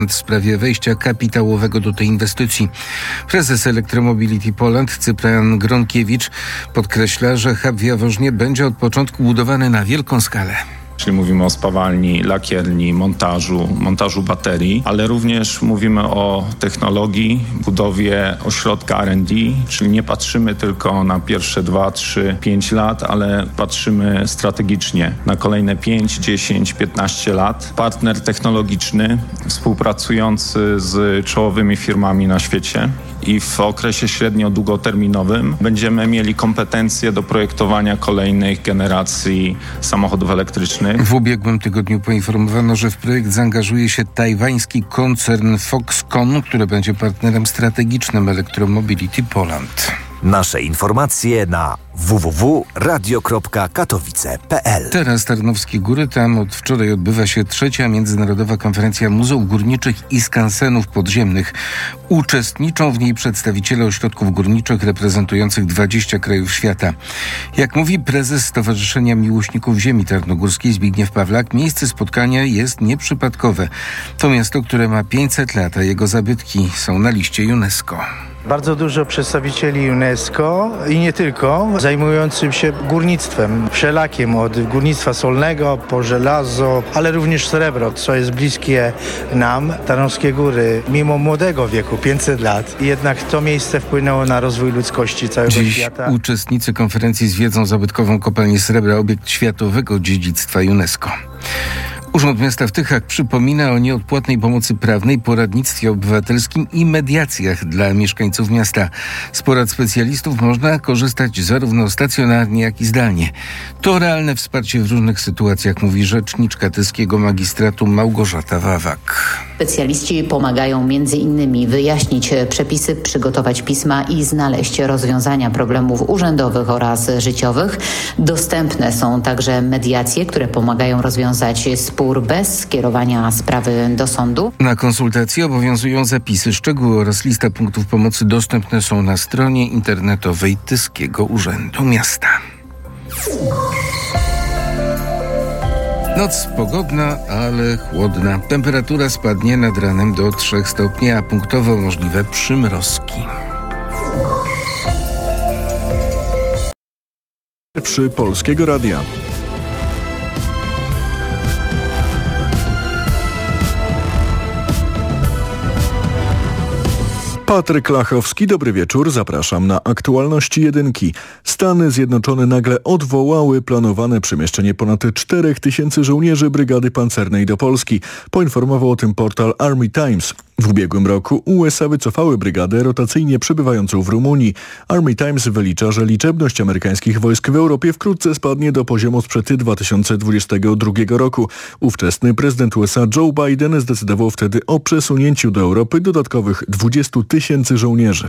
w sprawie wejścia kapitałowego do tej inwestycji. Prezes Electromobility Poland Cyprian Gronkiewicz podkreśla, że hub w Jaworznie będzie od początku budowany na wielką skalę. Czyli mówimy o spawalni, lakierni, montażu baterii, ale również mówimy o technologii, budowie ośrodka R&D, czyli nie patrzymy tylko na pierwsze 2, 3, 5 lat, ale patrzymy strategicznie na kolejne 5, 10, 15 lat. Partner technologiczny współpracujący z czołowymi firmami na świecie. I w okresie średnio-długoterminowym będziemy mieli kompetencje do projektowania kolejnych generacji samochodów elektrycznych. W ubiegłym tygodniu poinformowano, że w projekt zaangażuje się tajwański koncern Foxconn, który będzie partnerem strategicznym Electromobility Poland. Nasze informacje na www.radio.katowice.pl. Teraz Tarnowskie Góry. Tam od wczoraj odbywa się 3. Międzynarodowa konferencja muzeów górniczych i skansenów podziemnych. Uczestniczą w niej przedstawiciele ośrodków górniczych reprezentujących 20 krajów świata. Jak mówi prezes Stowarzyszenia Miłośników Ziemi Tarnogórskiej Zbigniew Pawlak, miejsce spotkania jest nieprzypadkowe. To miasto, które ma 500 lat, a jego zabytki są na liście UNESCO. Bardzo dużo przedstawicieli UNESCO i nie tylko, zajmujących się górnictwem wszelakim, od górnictwa solnego po żelazo, ale również srebro, co jest bliskie nam. Tarnowskie Góry, mimo młodego wieku, 500 lat, jednak to miejsce wpłynęło na rozwój ludzkości całego świata. Dziś uczestnicy konferencji zwiedzą zabytkową kopalnię srebra, obiekt światowego dziedzictwa UNESCO. Urząd Miasta w Tychach przypomina o nieodpłatnej pomocy prawnej, poradnictwie obywatelskim i mediacjach dla mieszkańców miasta. Z porad specjalistów można korzystać zarówno stacjonarnie, jak i zdalnie. To realne wsparcie w różnych sytuacjach, mówi rzeczniczka tyskiego magistratu Małgorzata Wawak. Specjaliści pomagają m.in. wyjaśnić przepisy, przygotować pisma i znaleźć rozwiązania problemów urzędowych oraz życiowych. Dostępne są także mediacje, które pomagają rozwiązać spór bez skierowania sprawy do sądu. Na konsultacje obowiązują zapisy. Szczegóły oraz lista punktów pomocy dostępne są na stronie internetowej Tyskiego Urzędu Miasta. Noc pogodna, ale chłodna. Temperatura spadnie nad ranem do 3 stopni, a punktowo możliwe przymrozki. Pierwszy Polskiego Radia. Patryk Lachowski, dobry wieczór, zapraszam na aktualności jedynki. Stany Zjednoczone nagle odwołały planowane przemieszczenie ponad 4000 żołnierzy Brygady Pancernej do Polski. Poinformował o tym portal Army Times. W ubiegłym roku USA wycofały brygadę rotacyjnie przebywającą w Rumunii. Army Times wylicza, że liczebność amerykańskich wojsk w Europie wkrótce spadnie do poziomu sprzed 2022 roku. Ówczesny prezydent USA Joe Biden zdecydował wtedy o przesunięciu do Europy dodatkowych 20 000 żołnierzy.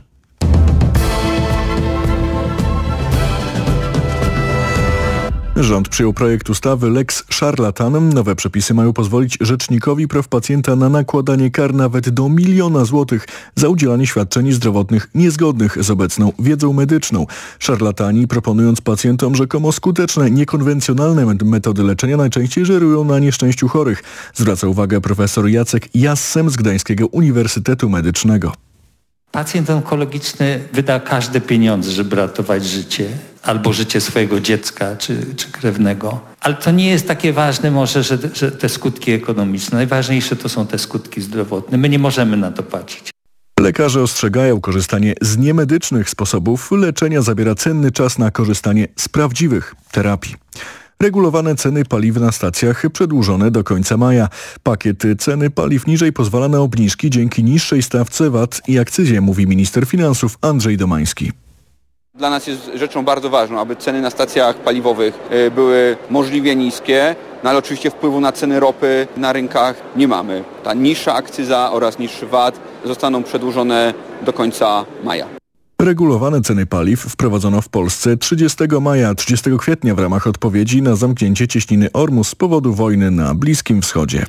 Rząd przyjął projekt ustawy Lex Szarlatan. Nowe przepisy mają pozwolić Rzecznikowi Praw Pacjenta na nakładanie kar nawet do 1 000 000 złotych za udzielanie świadczeń zdrowotnych niezgodnych z obecną wiedzą medyczną. Szarlatani, proponując pacjentom rzekomo skuteczne, niekonwencjonalne metody leczenia, najczęściej żerują na nieszczęściu chorych. Zwraca uwagę profesor Jacek Jassem z Gdańskiego Uniwersytetu Medycznego. Pacjent onkologiczny wyda każde pieniądze, żeby ratować życie, albo życie swojego dziecka czy krewnego. Ale to nie jest takie ważne może, że te skutki ekonomiczne. Najważniejsze to są te skutki zdrowotne. My nie możemy na to patrzeć. Lekarze ostrzegają, korzystanie z niemedycznych sposobów leczenia zabiera cenny czas na korzystanie z prawdziwych terapii. Regulowane ceny paliw na stacjach przedłużone do końca maja. Pakiet ceny paliw niżej pozwala na obniżki dzięki niższej stawce VAT i akcyzie, mówi minister finansów Andrzej Domański. Dla nas jest rzeczą bardzo ważną, aby ceny na stacjach paliwowych były możliwie niskie, no ale oczywiście wpływu na ceny ropy na rynkach nie mamy. Ta niższa akcyza oraz niższy VAT zostaną przedłużone do końca maja. Regulowane ceny paliw wprowadzono w Polsce 30 maja, 30 kwietnia w ramach odpowiedzi na zamknięcie cieśniny Ormus z powodu wojny na Bliskim Wschodzie.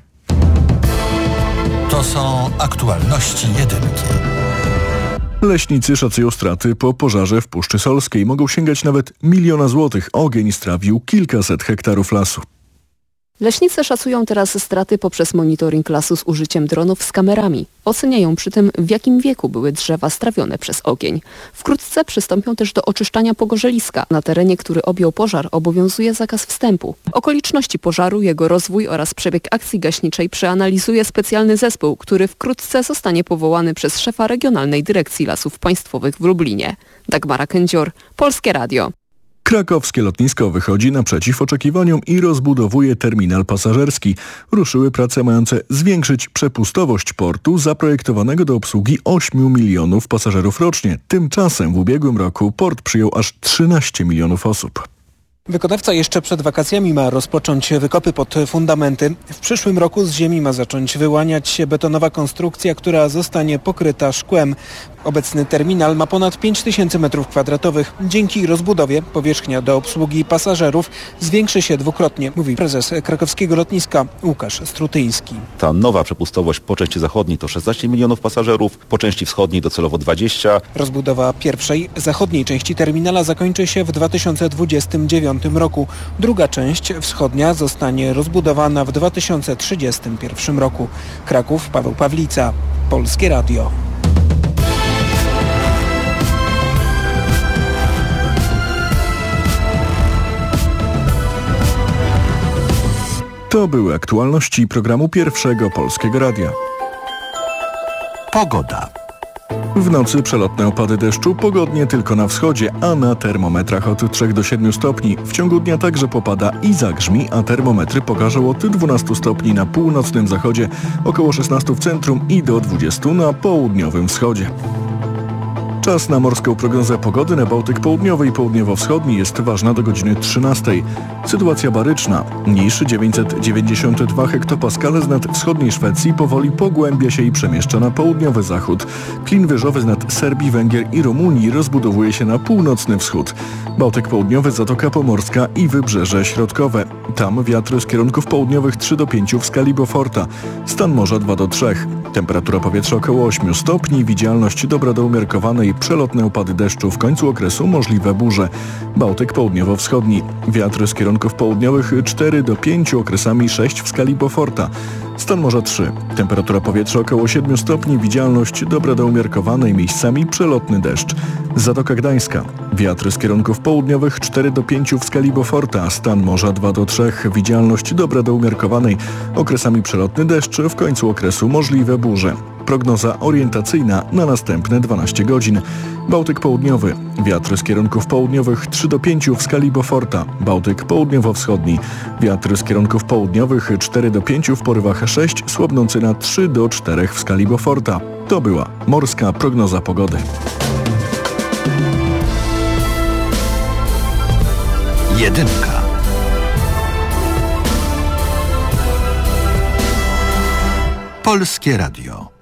To są aktualności jedynki. Leśnicy szacują straty po pożarze w Puszczy Solskiej. Mogą sięgać nawet 1 000 000 złotych. Ogień strawił kilkaset hektarów lasu. Leśnicy szacują teraz straty poprzez monitoring lasu z użyciem dronów z kamerami. Oceniają przy tym, w jakim wieku były drzewa strawione przez ogień. Wkrótce przystąpią też do oczyszczania pogorzeliska. Na terenie, który objął pożar, obowiązuje zakaz wstępu. Okoliczności pożaru, jego rozwój oraz przebieg akcji gaśniczej przeanalizuje specjalny zespół, który wkrótce zostanie powołany przez szefa Regionalnej Dyrekcji Lasów Państwowych w Lublinie. Dagmara Kędzior, Polskie Radio. Krakowskie lotnisko wychodzi naprzeciw oczekiwaniom i rozbudowuje terminal pasażerski. Ruszyły prace mające zwiększyć przepustowość portu zaprojektowanego do obsługi 8 milionów pasażerów rocznie. Tymczasem w ubiegłym roku port przyjął aż 13 milionów osób. Wykonawca jeszcze przed wakacjami ma rozpocząć wykopy pod fundamenty. W przyszłym roku z ziemi ma zacząć wyłaniać się betonowa konstrukcja, która zostanie pokryta szkłem. Obecny terminal ma ponad 5000 m2. Dzięki rozbudowie powierzchnia do obsługi pasażerów zwiększy się dwukrotnie, mówi prezes krakowskiego lotniska Łukasz Strutyński. Ta nowa przepustowość po części zachodniej to 16 milionów pasażerów, po części wschodniej docelowo 20. Rozbudowa pierwszej, zachodniej części terminala zakończy się w 2029 roku. Druga część, wschodnia, zostanie rozbudowana w 2031 roku. Kraków, Paweł Pawlica, Polskie Radio. To były aktualności programu Pierwszego Polskiego Radia. Pogoda. W nocy przelotne opady deszczu, pogodnie tylko na wschodzie, a na termometrach od 3 do 7 stopni. W ciągu dnia także popada i zagrzmi, a termometry pokażą od 12 stopni na północnym zachodzie, około 16 w centrum i do 20 na południowym wschodzie. Czas na morską prognozę pogody na Bałtyk Południowy i Południowo-Wschodni jest ważna do godziny 13. Sytuacja baryczna. Niż 992 hektopaskale z nad wschodniej Szwecji powoli pogłębia się i przemieszcza na południowy zachód. Klin wyżowy z nad Serbii, Węgier i Rumunii rozbudowuje się na północny wschód. Bałtyk Południowy, Zatoka Pomorska i Wybrzeże Środkowe. Tam wiatry z kierunków południowych 3 do 5 w skali Beauforta. Stan morza 2 do 3. Temperatura powietrza około 8 stopni, widzialność dobra do umiarkowanej, przelotne opady deszczu, w końcu okresu możliwe burze. Bałtyk Południowo-Wschodni. Wiatry z kierunków południowych 4 do 5, okresami 6 w skali Beauforta. Stan morza 3. Temperatura powietrza około 7 stopni, widzialność dobra do umiarkowanej, miejscami przelotny deszcz. Zatoka Gdańska. Wiatry z kierunków południowych 4 do 5 w skali Beauforta. Stan morza 2 do 3, widzialność dobra do umiarkowanej, okresami przelotny deszcz, w końcu okresu możliwe burze. Prognoza orientacyjna na następne 12 godzin. Bałtyk Południowy. Wiatry z kierunków południowych 3 do 5 w skali Beauforta. Bałtyk Południowo-Wschodni. Wiatry z kierunków południowych 4 do 5 w porywach 6, słabnący na 3 do 4 w skali Beauforta. To była morska prognoza pogody. Jedynka. Polskie Radio.